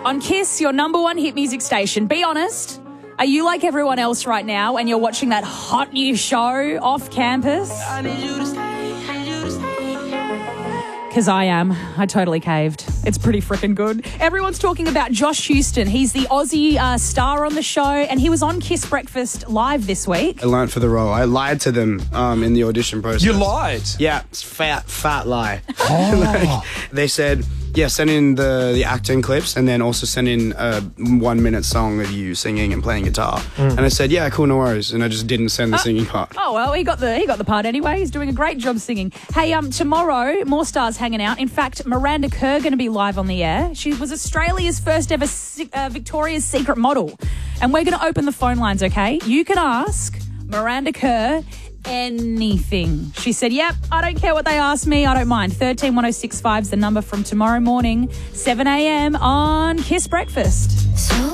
on Kiss, your number one hit music station. Be honest. Are you like everyone else right now and you're watching that hot new show off campus? I need you to stay. Because I am. I totally caved. It's pretty freaking good. Everyone's talking about Josh Houston. He's the Aussie star on the show, and he was on Kiss Breakfast Live this week. I learned for the role. I lied to them in the audition process. You lied? Yeah, it's fat lie. They said, yeah, send in the acting clips and then also send in a 1 minute song of you singing and playing guitar. And I said, yeah, cool, no worries. And I just didn't send the singing part. Oh, well, he got the part anyway. He's doing a great job singing. Hey, tomorrow, more stars hanging out. In fact, Miranda Kerr going to be live on the air. She was Australia's first ever Victoria's Secret model. And we're going to open the phone lines, okay? You can ask Miranda Kerr anything. She said, yep, I don't care what they ask me. I don't mind. 131065 is the number from tomorrow morning, 7 a.m. on Kiss Breakfast.